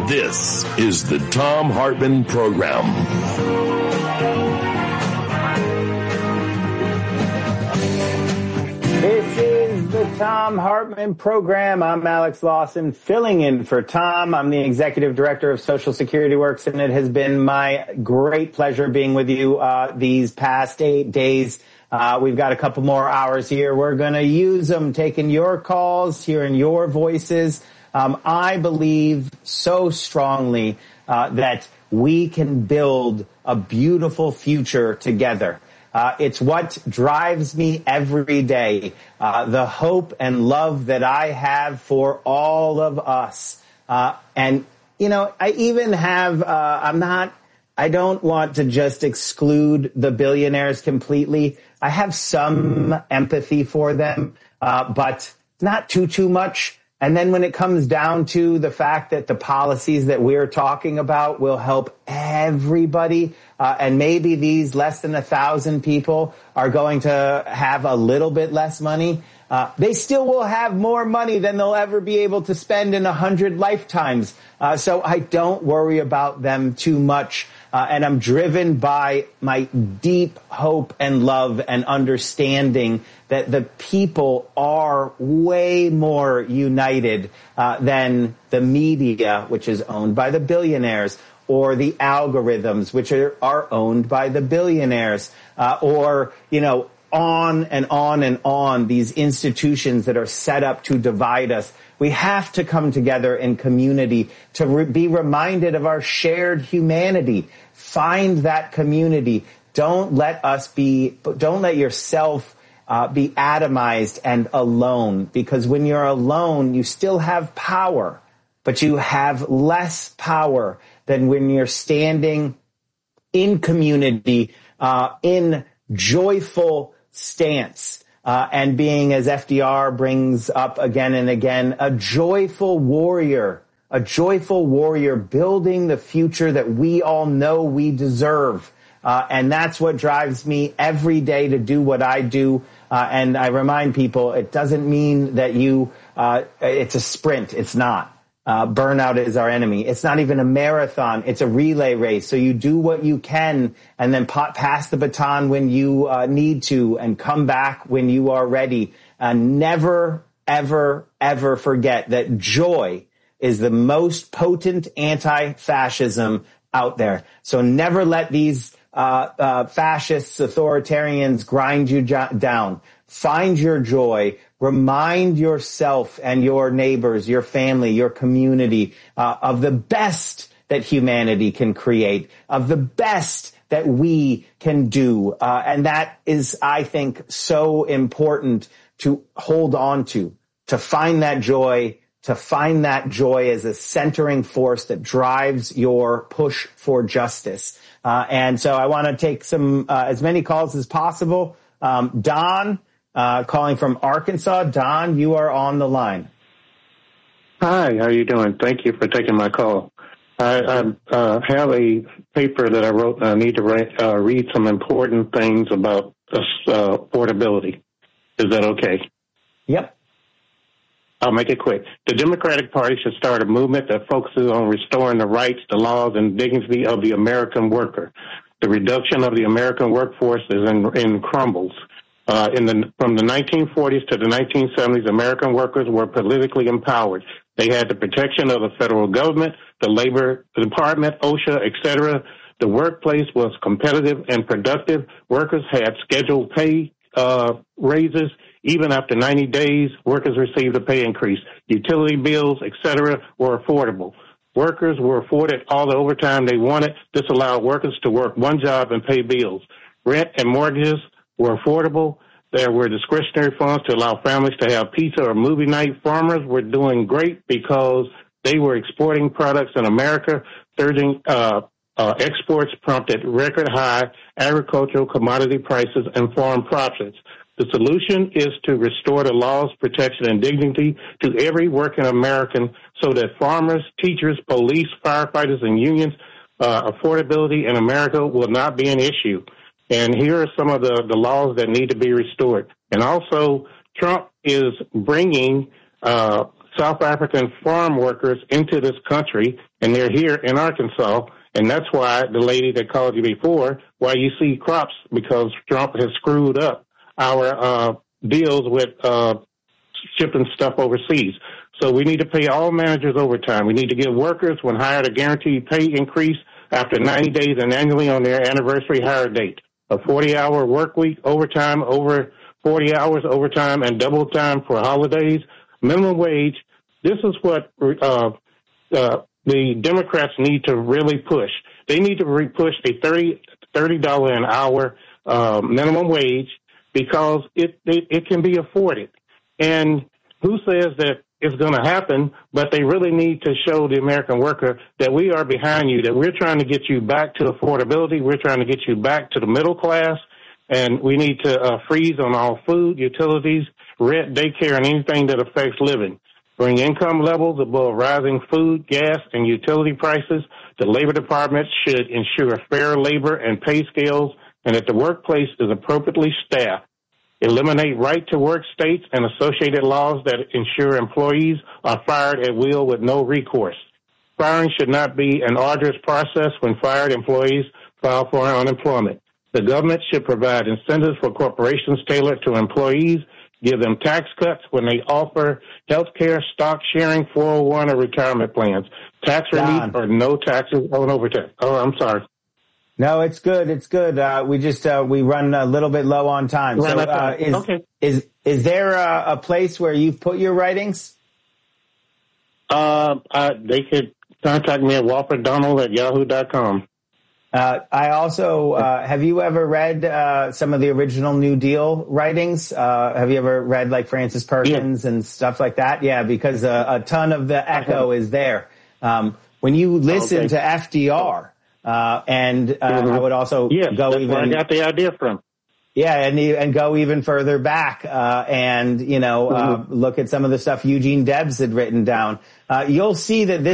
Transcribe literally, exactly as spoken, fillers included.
This is the Thom Hartmann Program. This is the Thom Hartmann Program. I'm Alex Lawson, filling in for Tom. I'm the Executive Director of Social Security Works, and it has been my great pleasure being with you uh, these past eight days. Uh, we've got a couple more hours here. We're going to use them, taking your calls, hearing your voices. Um, I believe so strongly uh, that we can build a beautiful future together. Uh, it's what drives me every day, uh, the hope and love that I have for all of us. Uh, and, you know, I even have, uh, I'm not, I don't want to just exclude the billionaires completely. I have some empathy for them, uh, but not too, too much. And then when it comes down to the fact that the policies that we're talking about will help everybody, uh, and maybe these less than a thousand people are going to have a little bit less money, uh, they still will have more money than they'll ever be able to spend in a hundred lifetimes. Uh, so I don't worry about them too much. Uh, and I'm driven by my deep hope and love and understanding that the people are way more united uh, than the media, which is owned by the billionaires, or the algorithms, which are, are owned by the billionaires, uh, or, you know, on and on and on, these institutions that are set up to divide us. We have to come together in community to re- be reminded of our shared humanity. Find that community. Don't let us be, don't let yourself uh, be atomized and alone, because when you're alone, you still have power, but you have less power than when you're standing in community, uh, in joyful stance. Uh, and being, as F D R brings up again and again, a joyful warrior, a joyful warrior building the future that we all know we deserve. Uh, and that's what drives me every day to do what I do. Uh, and I remind people, it doesn't mean that you, uh, it's a sprint. It's not. Uh, burnout is our enemy. It's not even a marathon. It's a relay race. So you do what you can and then pa- pass the baton when you uh, need to and come back when you are ready. Uh, never, ever, ever forget that joy is the most potent anti-fascism out there. So never let these uh, uh, fascists, authoritarians grind you jo- down. Find your joy. Remind yourself and your neighbors, your family, your community uh, of the best that humanity can create, of the best that we can do. Uh, and that is, I think, so important to hold on to, to find that joy, to find that joy as a centering force that drives your push for justice. Uh, and so I want to take some, uh, as many calls as possible. Um, Don, Uh, calling from Arkansas. Don, you are on the line. Hi, how are you doing? Thank you for taking my call. I, I uh, have a paper that I wrote, and I need to write, uh, read some important things about uh, affordability. Is that okay? Yep. I'll make it quick. The Democratic Party should start a movement that focuses on restoring the rights, the laws, and dignity of the American worker. The reduction of the American workforce is in, in crumbles. Uh, in the, from the nineteen forties to the nineteen seventies, American workers were politically empowered. They had the protection of the federal government, the Labor Department, OSHA, et cetera. The workplace was competitive and productive. Workers had scheduled pay uh, raises. Even after ninety days, workers received a pay increase. Utility bills, et cetera, were affordable. Workers were afforded all the overtime they wanted. This allowed workers to work one job and pay bills. Rent and mortgages were affordable. There were discretionary funds to allow families to have pizza or movie night. Farmers were doing great because they were exporting products in America. Surging uh, uh, exports prompted record high agricultural commodity prices and farm profits. The solution is to restore the laws, protection, and dignity to every working American so that farmers, teachers, police, firefighters, and unions, uh, affordability in America will not be an issue. And here are some of the, the laws that need to be restored. And also, Trump is bringing uh, South African farm workers into this country, and they're here in Arkansas. And that's why the lady that called you before, why you see crops, because Trump has screwed up our uh, deals with uh, shipping stuff overseas. So we need to pay all managers overtime. We need to give workers, when hired, a guaranteed pay increase after ninety days and annually on their anniversary hire date. A forty-hour work week, overtime over forty hours, overtime, and double time for holidays. Minimum wage. This is what uh, uh, the Democrats need to really push. They need to re- push a thirty dollars an hour uh, minimum wage, because it, it it can be afforded. And who says that it's going to happen? But they really need to show the American worker that we are behind you, that we're trying to get you back to affordability. We're trying to get you back to the middle class. And we need to uh, freeze on all food, utilities, rent, daycare, and anything that affects living. Bring income levels above rising food, gas, and utility prices. The Labor Department should ensure fair labor and pay scales, and that the workplace is appropriately staffed. Eliminate right-to-work states and associated laws that ensure employees are fired at will with no recourse. Firing should not be an arduous process when fired employees file for unemployment. The government should provide incentives for corporations tailored to employees, give them tax cuts when they offer health care, stock sharing, four oh one, or retirement plans. Tax relief or no taxes on overtime. Oh, I'm sorry. No, it's good. It's good. Uh, we just, uh, we run a little bit low on time. So, uh, is, okay. is, is there a, a place where you've put your writings? Uh, uh, they could contact me at walford donald at yahoo dot com. Uh, I also, uh, have you ever read, uh, some of the original New Deal writings? Uh, have you ever read like Francis Perkins yeah. and stuff like that? Yeah, because uh, a ton of the echo is there. Um, when you listen okay. to F D R, uh, and, uh, mm-hmm. I would also yes, go that's even, where I got the idea from. Yeah, and and go even further back, uh, and, you know, uh, mm-hmm. look at some of the stuff Eugene Debs had written down. Uh, you'll see that this